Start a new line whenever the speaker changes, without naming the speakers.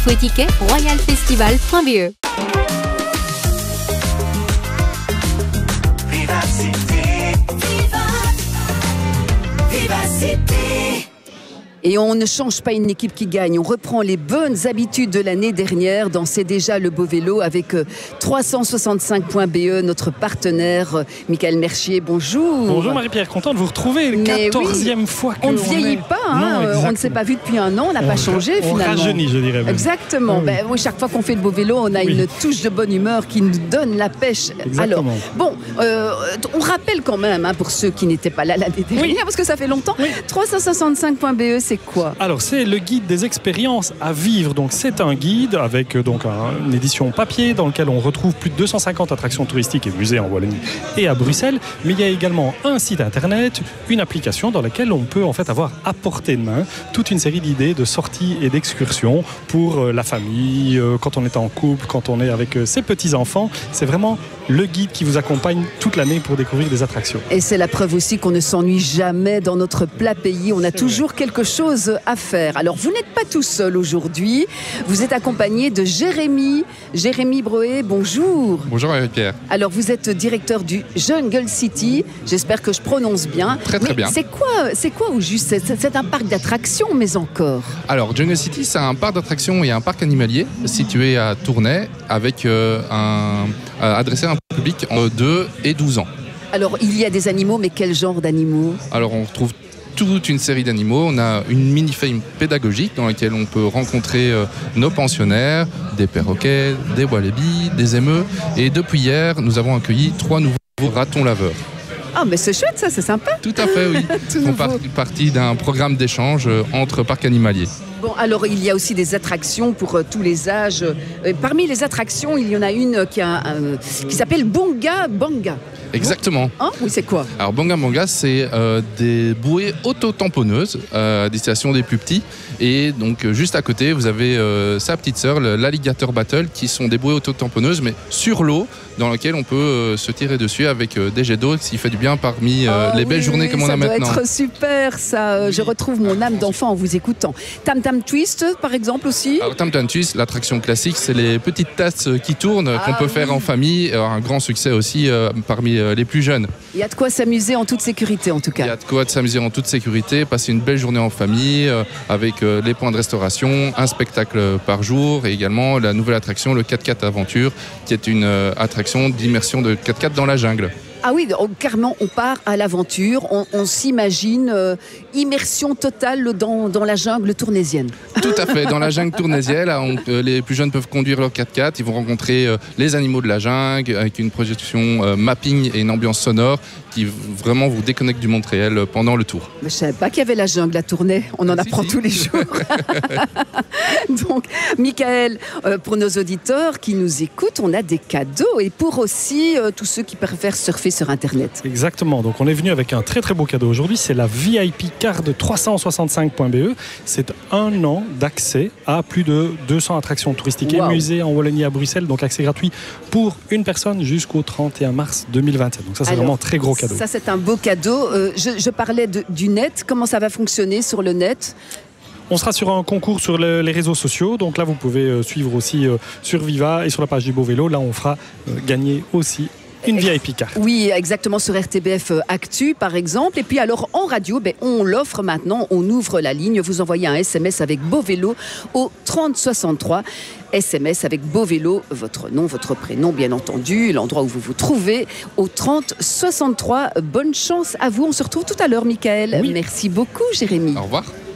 Au ticket royalfestival.be.
Et on ne change pas une équipe qui gagne, on reprend les bonnes habitudes de l'année dernière dans C'est déjà le beau vélo avec 365.be, notre partenaire Michael Mercier, bonjour.
Bonjour Marie-Pierre, content de vous retrouver, 14e fois que
on ne vieillit pas, hein, on ne s'est pas vu depuis un an, on n'a pas changé finalement.
On rajeunit, je dirais même.
Exactement, oui. Chaque fois qu'on fait le beau vélo, on a une touche de bonne humeur qui nous donne la pêche.
Exactement.
Alors, on rappelle quand même, hein, pour ceux qui n'étaient pas là l'année dernière, parce que ça fait longtemps, 365.be, c'est quoi?
Alors, c'est le guide des expériences à vivre. Donc, c'est un guide avec une édition papier dans lequel on retrouve plus de 250 attractions touristiques et musées en Wallonie et à Bruxelles. Mais il y a également un site internet, une application dans laquelle on peut en fait avoir à portée de main toute une série d'idées de sorties et d'excursions pour la famille, quand on est en couple, quand on est avec ses petits-enfants. C'est vraiment le guide qui vous accompagne toute l'année pour découvrir des attractions.
Et c'est la preuve aussi qu'on ne s'ennuie jamais dans notre plat pays. On a toujours quelque chose à faire. Alors, vous n'êtes pas tout seul aujourd'hui. Vous êtes accompagné de Jérémy Breuer. Bonjour.
Bonjour Marie-Pierre.
Alors, vous êtes directeur du Jungle City. J'espère que je prononce bien.
Très bien.
C'est quoi au juste? C'est un parc d'attractions, mais encore.
Alors, Jungle City, c'est un parc d'attractions et un parc animalier situé à Tournai avec adressé à un public entre 2 et 12 ans.
Alors, il y a des animaux, mais quel genre d'animaux?
Alors, on retrouve toute une série d'animaux. On a une mini-fame pédagogique dans laquelle on peut rencontrer nos pensionnaires, des perroquets, des wallabys, des émeus. Et depuis hier, nous avons accueilli 3 nouveaux ratons laveurs.
Ah, mais c'est chouette ça, c'est sympa.
Tout à fait, oui. On fait partie d'un programme d'échange entre parcs animaliers.
Bon, alors il y a aussi des attractions pour tous les âges. Parmi les attractions, il y en a une qui s'appelle Bonga Banga.
Exactement.
Oui, c'est quoi?
Alors Bonga Banga, c'est des bouées auto-tamponneuses à destination des plus petits. Et donc juste à côté, vous avez sa petite sœur, l'Alligator Battle, qui sont des bouées auto-tamponneuses, mais sur l'eau, dans laquelle on peut se tirer dessus avec des jets d'eau, ce qui fait du bien parmi les belles journées comme on a maintenant.
Ça doit être super, ça. Je retrouve mon âme d'enfant en vous écoutant. Tam Tam Twist, par exemple, aussi.
Alors Tam Tam Twist, l'attraction classique, c'est les petites tasses qui tournent, qu'on peut faire en famille. Un grand succès aussi parmi les plus jeunes.
Il y a de quoi s'amuser en toute sécurité, en tout cas.
Il y a de quoi s'amuser en toute sécurité, passer une belle journée en famille avec les points de restauration, un spectacle par jour et également la nouvelle attraction, le 4x4 Aventure, qui est une attraction d'immersion de 4x4 dans la jungle.
Ah oui, carrément, on part à l'aventure, on s'imagine immersion totale dans la jungle tournaisienne.
Tout à fait, dans la jungle tournaisienne, les plus jeunes peuvent conduire leur 4x4, ils vont rencontrer les animaux de la jungle avec une projection mapping et une ambiance sonore qui vraiment vous déconnecte du monde réel pendant le tour.
Mais je ne savais pas qu'il y avait la jungle à Tournai, on en apprend tous les jours. Donc, Michael, pour nos auditeurs qui nous écoutent, on a des cadeaux et pour aussi tous ceux qui préfèrent surfer sur Internet.
Exactement, donc on est venu avec un très très beau cadeau aujourd'hui, c'est la VIP Card de 365.be. C'est un an d'accès à plus de 200 attractions touristiques et musées en Wallonie à Bruxelles, donc accès gratuit pour une personne jusqu'au 31 mars 2027. Donc ça c'est vraiment très gros cadeau.
Ça c'est un beau cadeau. Je parlais du net, comment ça va fonctionner sur le net ?
On sera sur un concours sur les réseaux sociaux, donc là vous pouvez suivre aussi sur Viva et sur la page du Beau Vélo, là on fera gagner aussi une VIP carte.
Oui, exactement, sur RTBF Actu, par exemple. Et puis alors, en radio, on l'offre maintenant. On ouvre la ligne. Vous envoyez un SMS avec Beau Vélo au 3063. SMS avec Beau Vélo, votre nom, votre prénom, bien entendu, l'endroit où vous vous trouvez, au 3063. Bonne chance à vous. On se retrouve tout à l'heure, Michael.
Oui.
Merci beaucoup, Jérémy.
Au revoir.